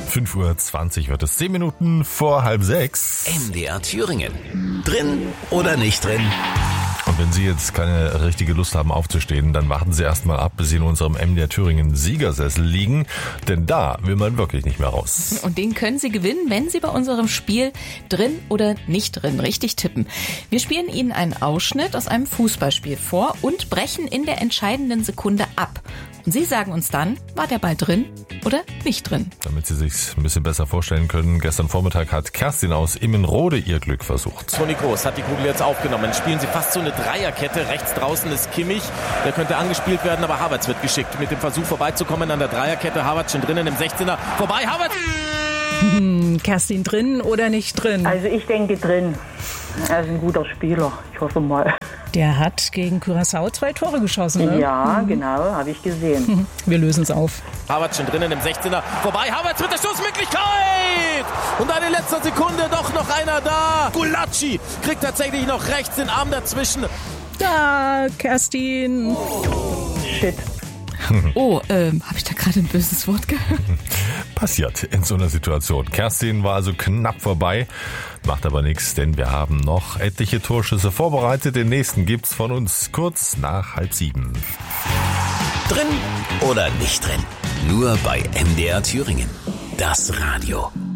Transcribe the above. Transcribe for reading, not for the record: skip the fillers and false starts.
5:20 wird es, 10 Minuten vor 5:30. MDR Thüringen. Drin oder nicht drin? Und wenn Sie jetzt keine richtige Lust haben aufzustehen, dann warten Sie erstmal ab, bis Sie in unserem MDR Thüringen Siegersessel liegen. Denn da will man wirklich nicht mehr raus. Und den können Sie gewinnen, wenn Sie bei unserem Spiel drin oder nicht drin richtig tippen. Wir spielen Ihnen einen Ausschnitt aus einem Fußballspiel vor und brechen in der entscheidenden Sekunde ab. Und Sie sagen uns dann, war der Ball drin oder nicht drin? Damit Sie sich ein bisschen besser vorstellen können, gestern Vormittag hat Kerstin aus Immenrode ihr Glück versucht. Toni Kroos hat die Kugel jetzt aufgenommen. Spielen sie fast so eine Dreierkette. Rechts draußen ist Kimmich. Der könnte angespielt werden, aber Havertz wird geschickt. Mit dem Versuch vorbeizukommen an der Dreierkette. Havertz schon drinnen im 16er. Vorbei, Havertz! Kerstin, drin oder nicht drin? Also ich denke drin. Er ist ein guter Spieler. Ich hoffe mal. Der hat gegen Curaçao 2 Tore geschossen, ne? Ja, genau, habe ich gesehen. Wir lösen es auf. Havertz schon drinnen im 16er. Vorbei, Havertz mit der Schussmöglichkeit! Und dann in letzter Sekunde doch noch einer da. Gulacsi kriegt tatsächlich noch rechts den Arm dazwischen. Ja, Kerstin. Shit. Oh, habe ich da gerade ein böses Wort gehört? Passiert in so einer Situation. Kerstin war also knapp vorbei, macht aber nichts, denn wir haben noch etliche Torschüsse vorbereitet. Den nächsten gibt's von uns kurz nach 6:30. Drin oder nicht drin? Nur bei MDR Thüringen. Das Radio.